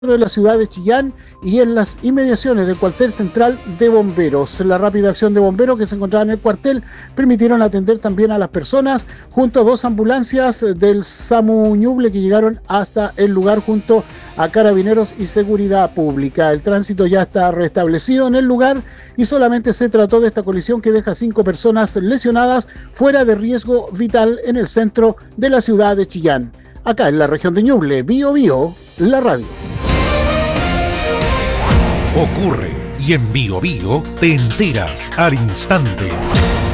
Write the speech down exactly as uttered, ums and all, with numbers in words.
de la ciudad de Chillán y en las inmediaciones del cuartel central de bomberos. La rápida acción de bomberos que se encontraba en el cuartel permitieron atender también a las personas junto a dos ambulancias del SAMU Ñuble que llegaron hasta el lugar junto a carabineros y seguridad pública. El tránsito ya está restablecido en el lugar y solamente se trató de esta colisión que deja cinco personas lesionadas fuera de riesgo vital en el centro de la ciudad de Chillán. Acá en la región de Ñuble, Bio Bio, la radio. Ocurre y en Bio Bio te enteras al instante.